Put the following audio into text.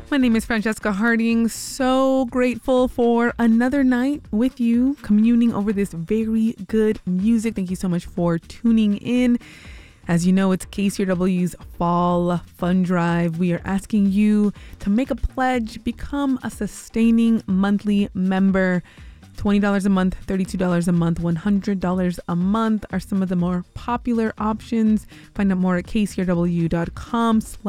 My name is Francesca Harding. So grateful for another night with you, communing over this very good music. Thank you so much for tuning in. As you know, it's KCRW's Fall Fund Drive. We are asking you to make a pledge, become a sustaining monthly member. $20 a month, $32 a month, $100 a month are some of the more popular options. Find out more at kcrw.com/